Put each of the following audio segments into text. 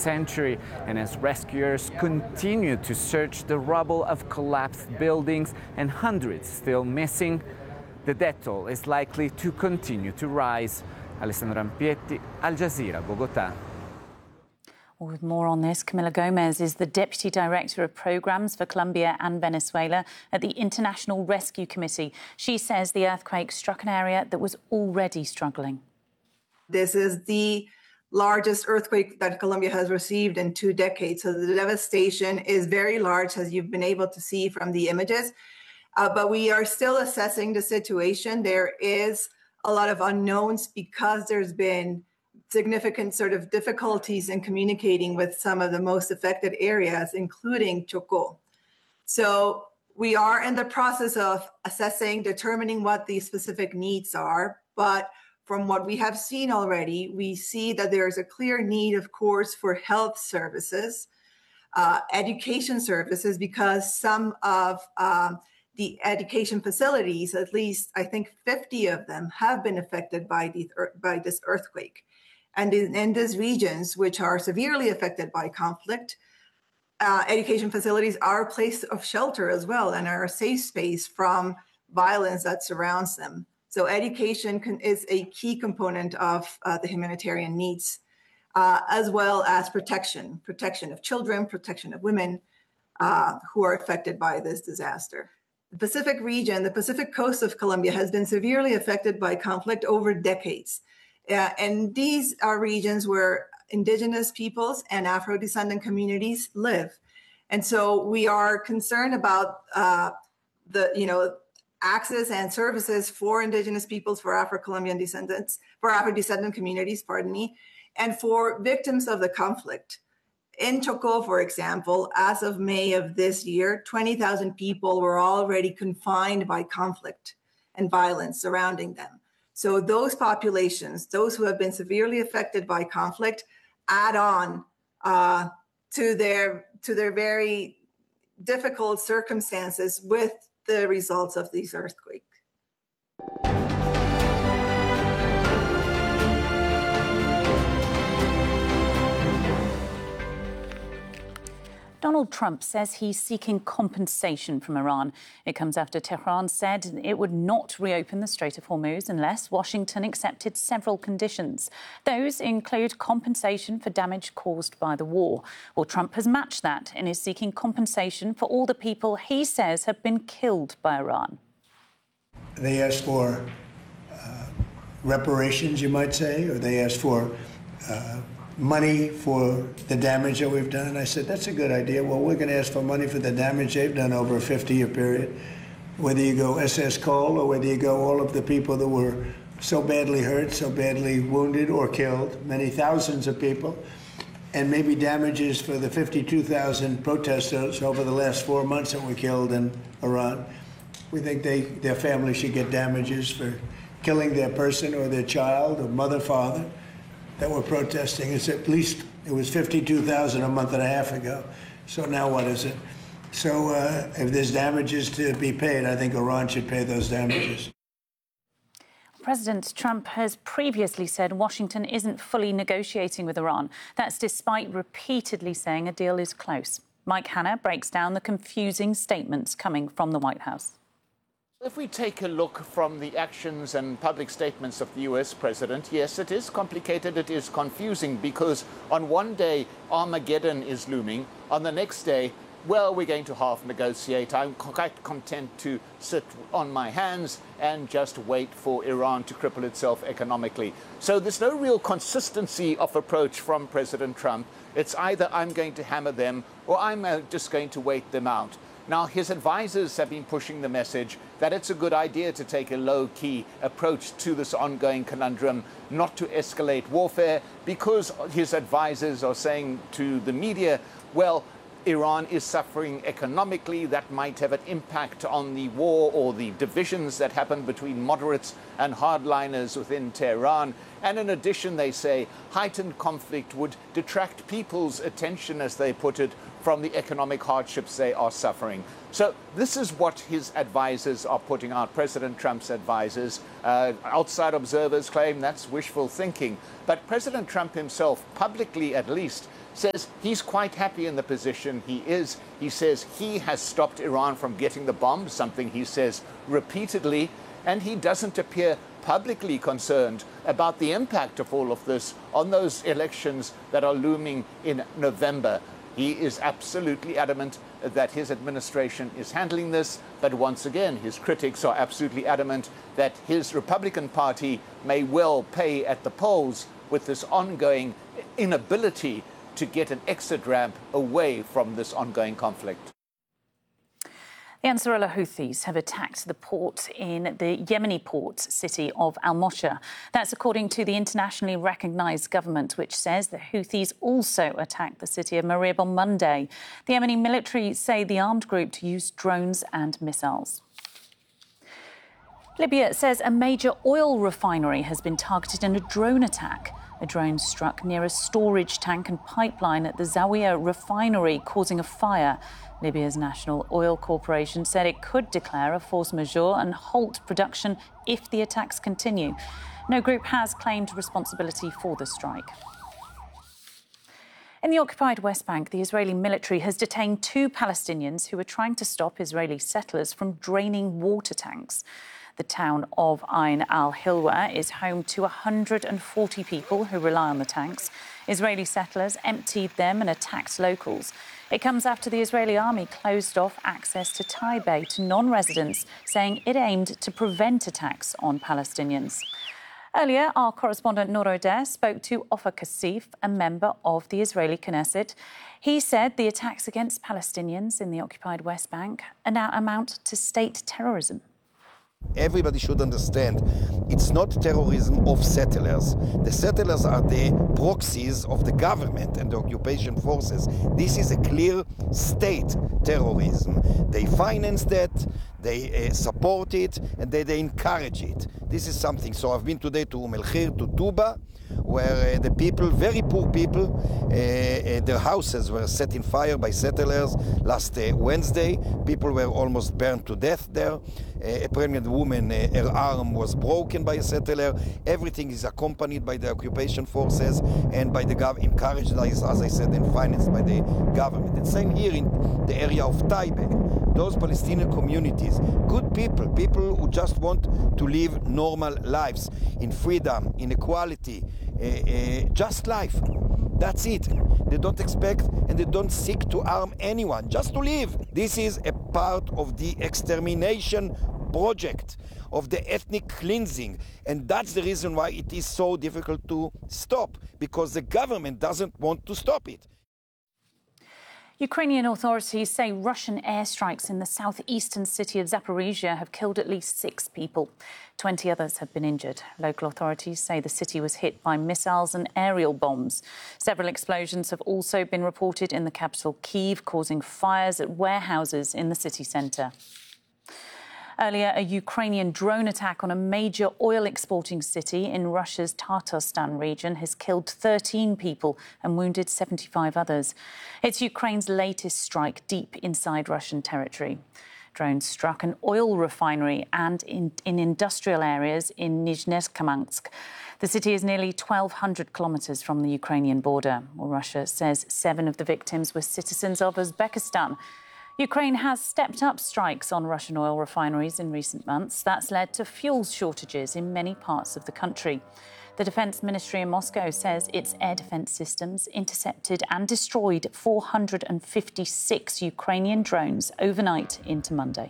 century. And as rescuers continue to search the rubble of collapsed buildings and hundreds still missing, the death toll is likely to continue to rise. Alessandro Ampietti, Al Jazeera, Bogotá. With more on this, Camila Gomez is the Deputy Director of Programs for Colombia and Venezuela at the International Rescue Committee. She says the earthquake struck an area that was already struggling. This is the largest earthquake that Colombia has received in 2 decades. So the devastation is very large, as you've been able to see from the images. But we are still assessing the situation. There is a lot of unknowns because there's been significant sort of difficulties in communicating with some of the most affected areas, including Chocó. So we are in the process of assessing, determining what the specific needs are. But from what we have seen already, we see that there is a clear need, of course, for health services, education services, because some of the education facilities, at least I think 50 of them, have been affected by this earthquake. And in these regions, which are severely affected by conflict, education facilities are a place of shelter as well and are a safe space from violence that surrounds them. So education is a key component of the humanitarian needs, as well as protection of children, protection of women who are affected by this disaster. The Pacific region, the Pacific coast of Colombia, has been severely affected by conflict over decades. And these are regions where indigenous peoples and Afro-descendant communities live. And so we are concerned about access and services for indigenous peoples, for Afro-Colombian descendants, for Afro-descendant communities, and for victims of the conflict. In Chocó, for example, as of May of this year, 20,000 people were already confined by conflict and violence surrounding them. So those populations, those who have been severely affected by conflict, add on to their very difficult circumstances with the results of these earthquakes. Donald Trump says he's seeking compensation from Iran. It comes after Tehran said it would not reopen the Strait of Hormuz unless Washington accepted several conditions. Those include compensation for damage caused by the war. Well, Trump has matched that and is seeking compensation for all the people he says have been killed by Iran. They asked for reparations, you might say, or they asked for money for the damage that we've done. And I said, that's a good idea. Well, we're going to ask for money for the damage they've done over a 50-year period. Whether you go SS Cole or whether you go all of the people that were so badly hurt, so badly wounded or killed, many thousands of people, and maybe damages for the 52,000 protesters over the last 4 months that were killed in Iran. We think their family should get damages for killing their person or their child or mother, father, that were protesting. It's at least, it was 52,000 a month and a half ago. So now what is it? So if there's damages to be paid, I think Iran should pay those damages. President Trump has previously said Washington isn't fully negotiating with Iran. That's despite repeatedly saying a deal is close. Mike Hanna breaks down the confusing statements coming from the White House. If we take a look from the actions and public statements of the US president, yes, it is complicated, it is confusing, because on one day Armageddon is looming, on the next day, well, we're going to half negotiate. I'm quite content to sit on my hands and just wait for Iran to cripple itself economically. So there's no real consistency of approach from President Trump. It's either I'm going to hammer them or I'm just going to wait them out. Now, his advisors have been pushing the message that it's a good idea to take a low-key approach to this ongoing conundrum, not to escalate warfare, because his advisors are saying to the media, well, Iran is suffering economically. That might have an impact on the war or the divisions that happen between moderates and hardliners within Tehran. And in addition, they say heightened conflict would detract people's attention, as they put it, from the economic hardships they are suffering. So this is what his advisors are putting out, President Trump's advisors. Outside observers claim that's wishful thinking. But President Trump himself, publicly at least, says he's quite happy in the position he is. He says he has stopped Iran from getting the bomb, something he says repeatedly, and he doesn't appear publicly concerned about the impact of all of this on those elections that are looming in November. He is absolutely adamant that his administration is handling this, but once again, his critics are absolutely adamant that his Republican Party may well pay at the polls with this ongoing inability to get an exit ramp away from this ongoing conflict. The Ansarullah Houthis have attacked the port in the Yemeni port city of Al-Mosha. That's according to the internationally recognised government, which says the Houthis also attacked the city of Marib on Monday. The Yemeni military say the armed group used drones and missiles. Libya says a major oil refinery has been targeted in a drone attack. A drone struck near a storage tank and pipeline at the Zawiya refinery, causing a fire. Libya's National Oil Corporation said it could declare a force majeure and halt production if the attacks continue. No group has claimed responsibility for the strike. In the occupied West Bank, the Israeli military has detained 2 Palestinians who were trying to stop Israeli settlers from draining water tanks. The town of Ain al-Hilwa is home to 140 people who rely on the tanks. Israeli settlers emptied them and attacked locals. It comes after the Israeli army closed off access to Tai Bay to non-residents, saying it aimed to prevent attacks on Palestinians. Earlier, our correspondent Noor Odeh spoke to Ofer Kassif, a member of the Israeli Knesset. He said the attacks against Palestinians in the occupied West Bank now amount to state terrorism. Everybody should understand it's not terrorism of settlers. The settlers are the proxies of the government and the occupation forces. This is a clear state terrorism. They finance that, they support it, and they encourage it. This is something. So I've been today to Melchir, to Tuba, where the people, very poor people, their houses were set in fire by settlers last Wednesday. People were almost burned to death there. A pregnant woman, her arm was broken by a settler. Everything is accompanied by the occupation forces and by the government, encouraged, as I said, and financed by the government. And same here in the area of Taibe. Those Palestinian communities, good people, people who just want to live normal lives in freedom, in equality, just life. That's it. They don't expect and they don't seek to harm anyone, just to live. This is a part of the extermination project, of the ethnic cleansing. And that's the reason why it is so difficult to stop, because the government doesn't want to stop it. Ukrainian authorities say Russian airstrikes in the southeastern city of Zaporizhia have killed at least 6 people. 20 others have been injured. Local authorities say the city was hit by missiles and aerial bombs. Several explosions have also been reported in the capital, Kyiv, causing fires at warehouses in the city centre. Earlier, a Ukrainian drone attack on a major oil-exporting city in Russia's Tatarstan region has killed 13 people and wounded 75 others. It's Ukraine's latest strike deep inside Russian territory. Drones struck an oil refinery and in industrial areas in Nizhnekamsk. The city is nearly 1,200 kilometres from the Ukrainian border. Well, Russia says 7 of the victims were citizens of Uzbekistan. Ukraine has stepped up strikes on Russian oil refineries in recent months. That's led to fuel shortages in many parts of the country. The Defence Ministry in Moscow says its air defence systems intercepted and destroyed 456 Ukrainian drones overnight into Monday.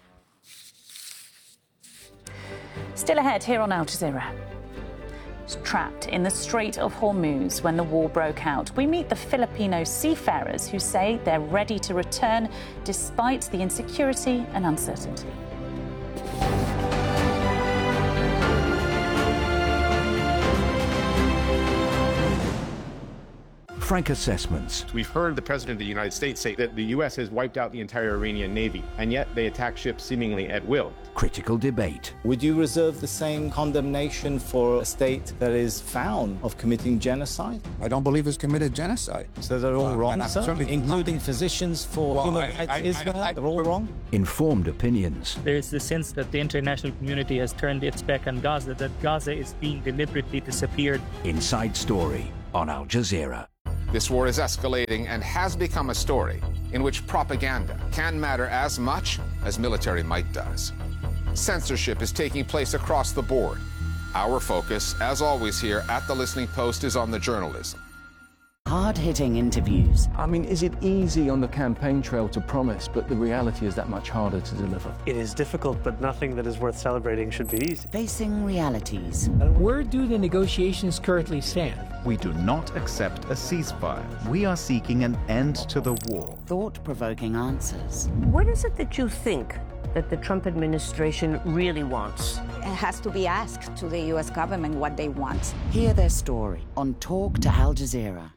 Still ahead here on Al Jazeera. Trapped in the Strait of Hormuz when the war broke out. We meet the Filipino seafarers who say they're ready to return despite the insecurity and uncertainty. Frank Assessments. We've heard the President of the United States say that the U.S. has wiped out the entire Iranian Navy, and yet they attack ships seemingly at will. Critical debate. Would you reserve the same condemnation for a state that is found of committing genocide? I don't believe it's committed genocide. So they're all wrong, sir? Including physicians for human rights Israel? They're all wrong? Informed opinions. There is the sense that the international community has turned its back on Gaza, that Gaza is being deliberately disappeared. Inside Story on Al Jazeera. This war is escalating and has become a story in which propaganda can matter as much as military might does. Censorship is taking place across the board. Our focus, as always here at The Listening Post, is on the journalism. Hard-hitting interviews. I mean, is it easy on the campaign trail to promise, but the reality is that much harder to deliver? It is difficult, but nothing that is worth celebrating should be easy. Facing realities. Where do the negotiations currently stand? We do not accept a ceasefire. We are seeking an end to the war. Thought-provoking answers. What is it that you think that the Trump administration really wants? It has to be asked to the U.S. government what they want. Hear their story on Talk to Al Jazeera.